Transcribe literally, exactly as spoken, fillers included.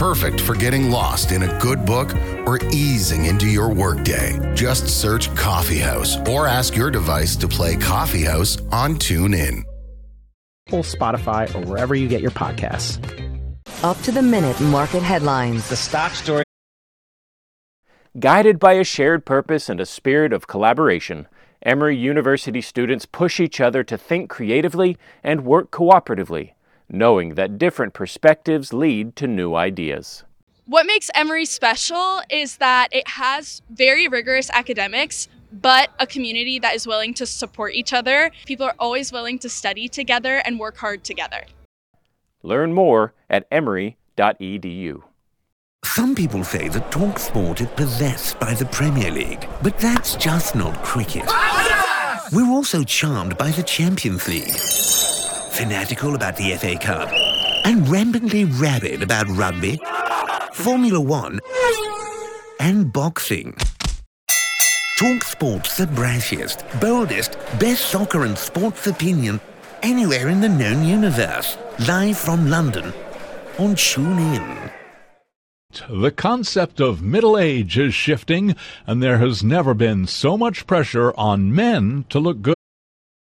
Perfect for getting lost in a good book or easing into your workday. Just search Coffee House or ask your device to play Coffee House on TuneIn. Spotify, or wherever you get your podcasts. Up to the minute market headlines. The stock story. Guided by a shared purpose and a spirit of collaboration, Emory University students push each other to think creatively and work cooperatively, knowing that different perspectives lead to new ideas. What makes Emory special is that it has very rigorous academics, but a community that is willing to support each other. People are always willing to study together and work hard together. Learn more at emory dot e d u. Some people say that TalkSport is possessed by the Premier League, but that's just not cricket. We're also charmed by the Champions League, fanatical about the F A Cup, and rampantly rabid about rugby, Formula One, and boxing. TalkSport's the brashiest, boldest, best soccer and sports opinion anywhere in the known universe. Live from London on TuneIn. The concept of middle age is shifting, and there has never been so much pressure on men to look good.